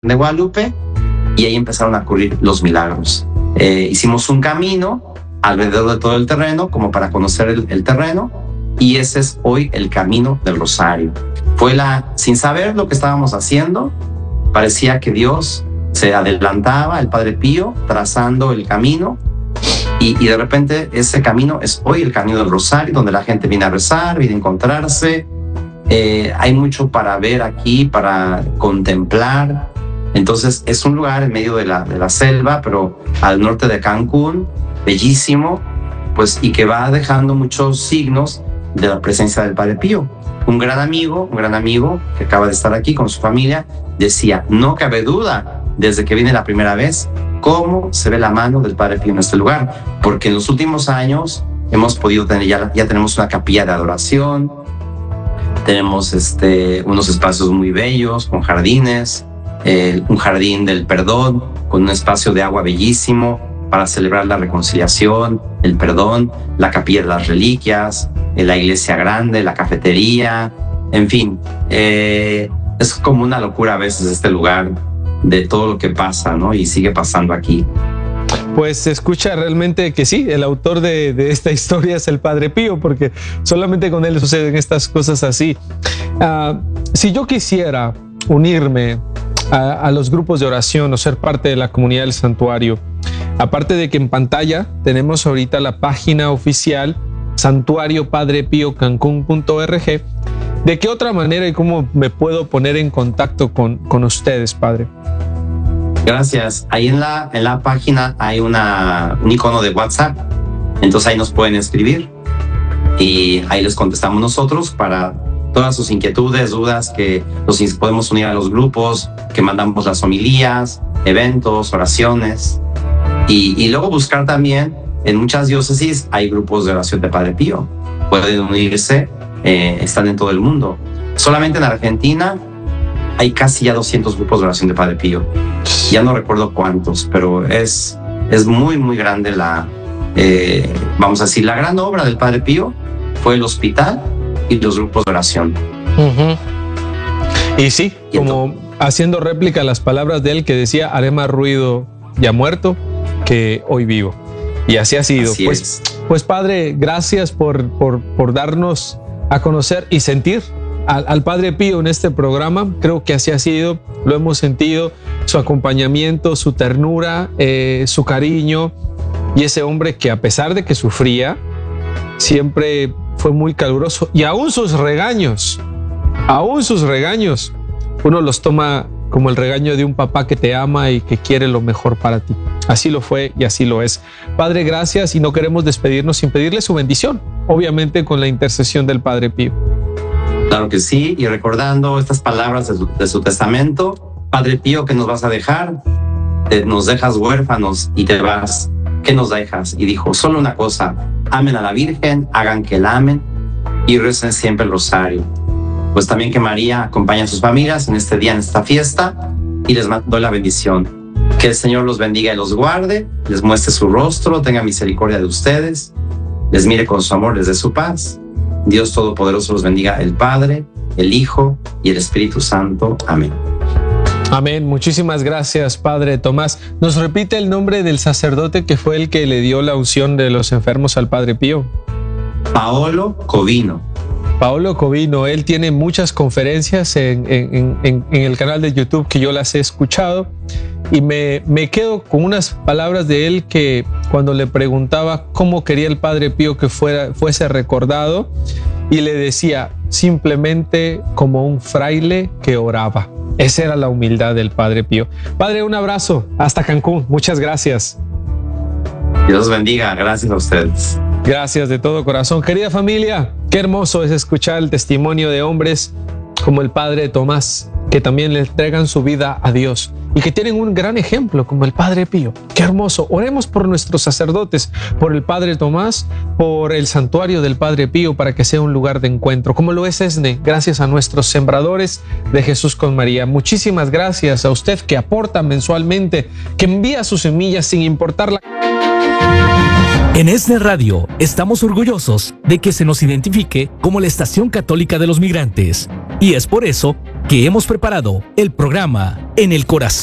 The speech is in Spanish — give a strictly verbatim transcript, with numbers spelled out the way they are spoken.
de Guadalupe, y ahí empezaron a ocurrir los milagros. Eh, hicimos un camino alrededor de todo el terreno, como para conocer el, el terreno, y ese es hoy el Camino del Rosario. Fue la, sin saber lo que estábamos haciendo, parecía que Dios se adelantaba, el Padre Pío, trazando el camino, y, y de repente ese camino es hoy el Camino del Rosario, donde la gente viene a rezar, viene a encontrarse. Eh, hay mucho para ver aquí, para contemplar. Entonces es un lugar en medio de la, de la selva, pero al norte de Cancún, bellísimo, pues, y que va dejando muchos signos de la presencia del Padre Pío. Un gran amigo, un gran amigo que acaba de estar aquí con su familia, decía, no cabe duda, desde que vine la primera vez, cómo se ve la mano del Padre Pío en este lugar, porque en los últimos años hemos podido tener, ya, ya tenemos una capilla de adoración, tenemos este, unos espacios muy bellos, con jardines, eh, un jardín del perdón, con un espacio de agua bellísimo para celebrar la reconciliación, el perdón, la capilla de las reliquias, eh, la iglesia grande, la cafetería, en fin, eh, es como una locura a veces este lugar de todo lo que pasa, ¿no? Y sigue pasando aquí. Pues se escucha realmente que sí, el autor de, de esta historia es el Padre Pío, porque solamente con él suceden estas cosas así. Uh, si yo quisiera unirme a, a los grupos de oración o ser parte de la comunidad del santuario, aparte de que en pantalla tenemos ahorita la página oficial santuario padre pío cancún punto org, ¿de qué otra manera y cómo me puedo poner en contacto con, con ustedes, Padre? Gracias. Ahí en la, en la página hay una, un icono de WhatsApp. Entonces ahí nos pueden escribir y ahí les contestamos nosotros para todas sus inquietudes, dudas, que nos podemos unir a los grupos, que mandamos las homilías, eventos, oraciones. Y, y luego buscar también, en muchas diócesis hay grupos de oración de Padre Pío. Pueden unirse, eh, están en todo el mundo. Solamente en Argentina hay casi ya doscientos grupos de oración de Padre Pío. Ya no recuerdo cuántos, pero es, es muy, muy grande la, eh, vamos a decir, la gran obra del Padre Pío fue el hospital y los grupos de oración. Uh-huh. Y sí, y como entonces, haciendo réplica a las palabras de él que decía, haré más ruido ya muerto que hoy vivo. Y así ha sido. Así pues, es. pues Padre, gracias por, por, por darnos a conocer y sentir al, al Padre Pío en este programa. Creo que así ha sido, lo hemos sentido, su acompañamiento, su ternura, eh, su cariño, y ese hombre que a pesar de que sufría, siempre fue muy caluroso, y aún sus regaños, aún sus regaños, uno los toma como el regaño de un papá que te ama y que quiere lo mejor para ti. Así lo fue y así lo es. Padre, gracias, y no queremos despedirnos sin pedirle su bendición, obviamente con la intercesión del Padre Pío. Claro que sí, y recordando estas palabras de su, de su testamento, Padre Pío, ¿qué nos vas a dejar? Te, nos dejas huérfanos y te vas. ¿Qué nos dejas? Y dijo, solo una cosa, amen a la Virgen, hagan que la amen y recen siempre el rosario. Pues también que María acompañe a sus familias en este día, en esta fiesta, y les doy la bendición. Que el Señor los bendiga y los guarde, les muestre su rostro, tenga misericordia de ustedes, les mire con su amor, les dé su paz. Dios Todopoderoso los bendiga, el Padre, el Hijo y el Espíritu Santo. Amén. Amén. Muchísimas gracias, Padre Tomás. ¿Nos repite el nombre del sacerdote que fue el que le dio la unción de los enfermos al Padre Pío? Paolo Covino. Paolo Covino, él tiene muchas conferencias en, en, en, en el canal de YouTube que yo las he escuchado, y me, me quedo con unas palabras de él que cuando le preguntaba cómo quería el Padre Pío que fuera, fuese recordado, y le decía simplemente como un fraile que oraba. Esa era la humildad del Padre Pío. Padre, un abrazo hasta Cancún. Muchas gracias. Dios los bendiga. Gracias a ustedes. Gracias de todo corazón. Querida familia, qué hermoso es escuchar el testimonio de hombres como el Padre Tomás, que también le entregan su vida a Dios y que tienen un gran ejemplo como el Padre Pío. Qué hermoso. Oremos por nuestros sacerdotes, por el Padre Tomás, por el santuario del Padre Pío, para que sea un lugar de encuentro, como lo es ESNE, gracias a nuestros sembradores de Jesús con María. Muchísimas gracias a usted que aporta mensualmente, que envía sus semillas sin importar la... En ESNE Radio estamos orgullosos de que se nos identifique como la estación católica de los migrantes, y es por eso que hemos preparado el programa En el Corazón